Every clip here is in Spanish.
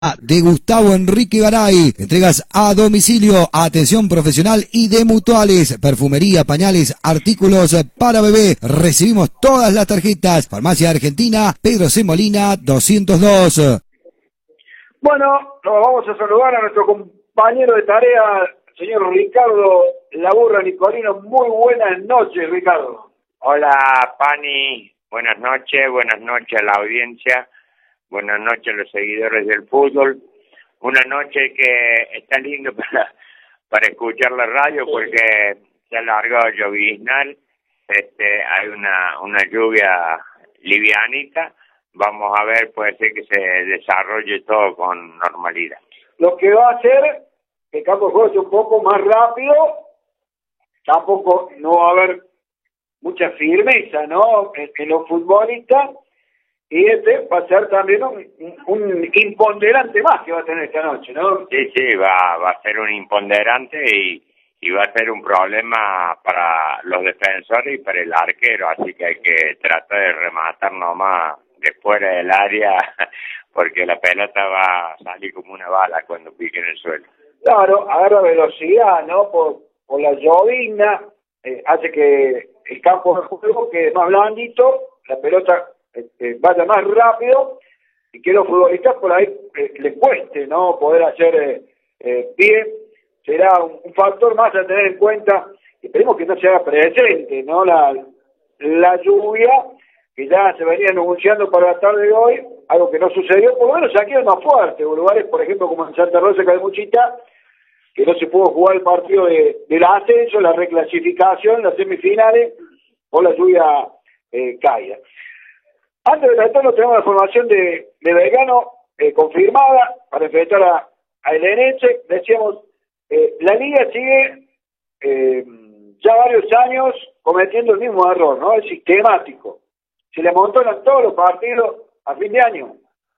de Gustavo Enrique Garay. Entregas a domicilio, atención profesional y de mutuales, perfumería, pañales, artículos para bebé. Recibimos todas las tarjetas. Farmacia Argentina, Pedro C. Molina, 202. Bueno, nos vamos a saludar a nuestro compañero de tarea, señor Ricardo Laburra Nicolino. Muy buenas noches, Ricardo. Hola, Pani. Buenas noches a la audiencia. Buenas noches a los seguidores del fútbol. Una noche que está lindo para escuchar la radio porque se ha largado lloviznal. Hay una lluvia livianita. Vamos a ver, puede ser que se desarrolle todo con normalidad. Lo que va a hacer que el campo de juego sea un poco más rápido, tampoco no va a haber mucha firmeza, ¿no? En los futbolistas. Y va a ser también un imponderante más que va a tener esta noche, ¿no? Sí, va a ser un imponderante y va a ser un problema para los defensores y para el arquero, así que hay que tratar de rematar nomás de fuera del área, porque la pelota va a salir como una bala cuando pique en el suelo. Claro, agarra velocidad, ¿no? Por la llovizna, hace que el campo de juego quede más blandito, la pelota vaya más rápido y que los futbolistas por ahí les cueste, ¿no? Poder hacer pie. Será un factor más a tener en cuenta. Esperemos que no se haga presente, ¿no? La lluvia que ya se venía anunciando para la tarde de hoy, algo que no sucedió, por lo menos aquí es más fuerte. Lugares, por ejemplo, como en Santa Rosa, Calmuchita, que no se pudo jugar el partido del ascenso, la reclasificación, las semifinales, por la lluvia caída. Antes de tratarlo, tenemos la formación de Belgrano confirmada para enfrentar a Elenense. Decíamos, la liga sigue ya varios años cometiendo el mismo error, ¿no? Es sistemático. Se le amontonan todos los partidos a fin de año.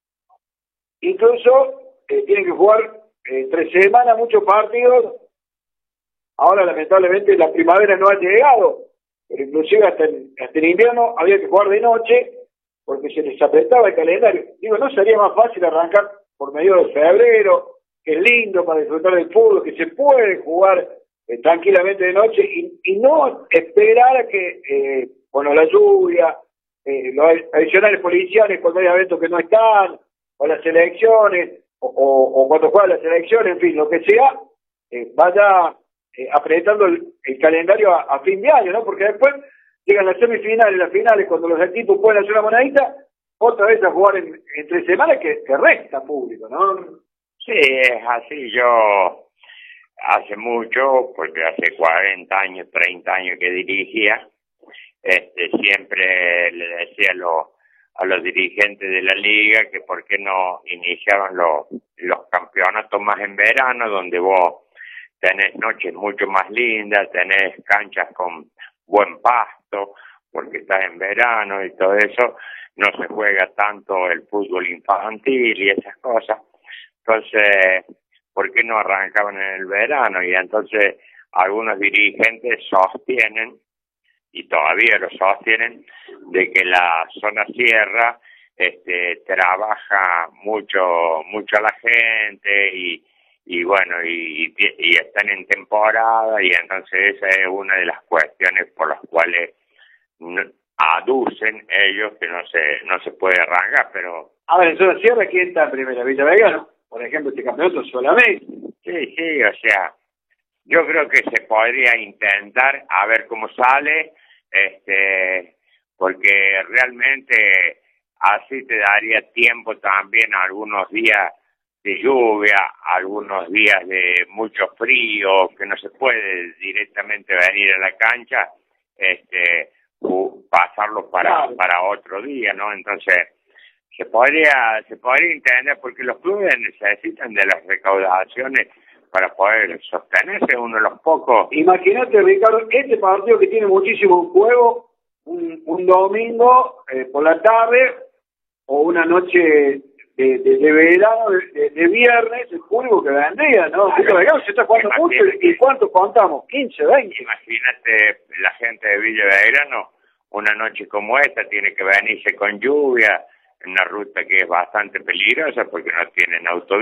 Incluso tienen que jugar 3 semanas muchos partidos. Ahora, lamentablemente, la primavera no ha llegado, pero inclusive hasta el invierno había que jugar de noche porque se les apretaba el calendario. Digo, ¿no sería más fácil arrancar por medio de febrero, que es lindo para disfrutar del fútbol, que se puede jugar tranquilamente de noche y no esperar a que, la lluvia, los adicionales policiales cuando hay eventos que no están, o las elecciones, o cuando juegan las elecciones, en fin, lo que sea, vaya apretando el calendario a fin de año, ¿no? Porque después llegan las semifinales, las finales, cuando los equipos pueden hacer una monedita, otra vez a jugar en 3 semanas que resta público, ¿no? Sí, es así. Yo hace mucho, porque hace 40 años, 30 años que dirigía, siempre le decía a los dirigentes de la liga que por qué no iniciaban los campeonatos más en verano, donde vos tenés noches mucho más lindas, tenés canchas con buen pasto, porque estás en verano y todo eso, no se juega tanto el fútbol infantil y esas cosas. Entonces, ¿por qué no arrancaban en el verano? Y entonces algunos dirigentes sostienen, y todavía lo sostienen, de que la zona sierra trabaja mucho a la gente y bueno, y están en temporada, y entonces esa es una de las cuestiones por las cuales aducen ellos que no se puede arrancar, pero... A ver, en zona sierra, ¿quién está en primera? Villa Belgrano, por ejemplo, este campeonato solamente. Sí, o sea, yo creo que se podría intentar a ver cómo sale, porque realmente así te daría tiempo también a algunos días de lluvia, algunos días de mucho frío, que no se puede directamente venir a la cancha, pasarlo para otro día, ¿no? Entonces, se podría entender, porque los clubes necesitan de las recaudaciones para poder sostenerse, uno de los pocos. Imagínate, Ricardo, este partido que tiene muchísimo juego, un domingo por la tarde, o una noche de verano, de viernes, el público que vendría, ¿no? Claro, se está jugando mucho, ¿y cuánto contamos? 15, 20. Imagínate la gente de Villa Belgrano, una noche como esta, tiene que venirse con lluvia, una ruta que es bastante peligrosa porque no tienen autovía.